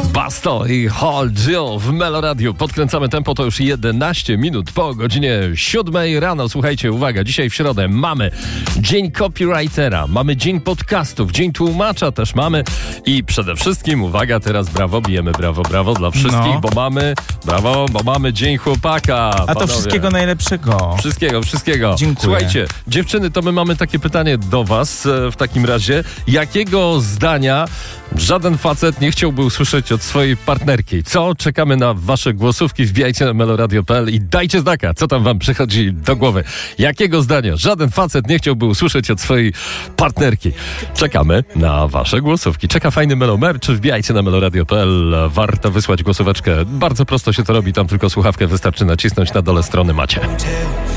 Basto i Hold You w Melo Radio. Podkręcamy tempo, to już 11 minut po godzinie 7 rano. Słuchajcie, uwaga, dzisiaj w środę mamy Dzień Copywritera, mamy Dzień Podcastów, Dzień Tłumacza też mamy i przede wszystkim, uwaga, teraz brawo, bijemy brawo dla wszystkich, bo mamy Dzień Chłopaka. A to wszystkiego najlepszego. Wszystkiego. Dziękuję. Słuchajcie, dziewczyny, to my mamy takie pytanie do was w takim razie. Jakiego zdania żaden facet nie chciałby usłyszeć od swojej partnerki? Co? Czekamy na wasze głosówki. Wbijajcie na meloradio.pl i dajcie znaka, co tam wam przychodzi do głowy. Jakiego zdania żaden facet nie chciałby usłyszeć od swojej partnerki? Czekamy na wasze głosówki. Czeka fajny melomer, czy wbijajcie na meloradio.pl. Warto wysłać głosóweczkę. Bardzo prosto się to robi, tam tylko słuchawkę wystarczy nacisnąć, na dole strony macie.